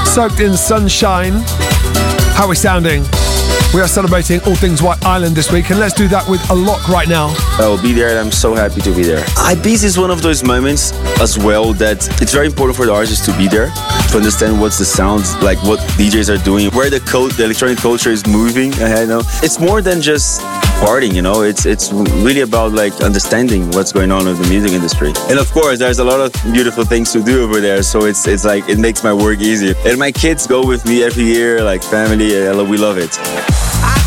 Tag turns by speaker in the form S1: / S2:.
S1: Soaked in Sunshine. How are we sounding? We are celebrating all things White Island this week, and let's do that with Alok right now.
S2: I will be there, and I'm so happy to be there. Ibiza is one of those moments as well that it's very important for the artists to be there, to understand what's the sounds, like what DJs are doing, where the electronic culture is moving ahead. You know? It's more than just partying, you know, it's really about like understanding what's going on in the music industry. And of course, there's a lot of beautiful things to do over there, so it's like, it makes my work easier. And my kids go with me every year, like family, we love it.